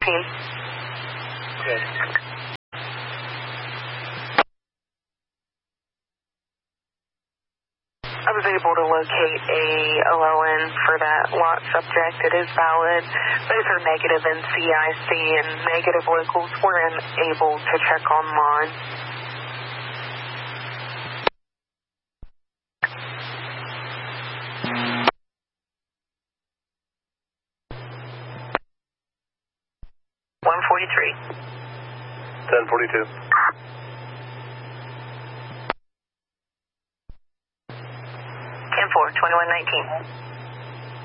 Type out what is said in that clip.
Okay. I was able to locate a LON for that lot subject. It is valid. Both are negative in CIC and negative locals. We're unable to check online. $143. 1042. 10-4, 2119.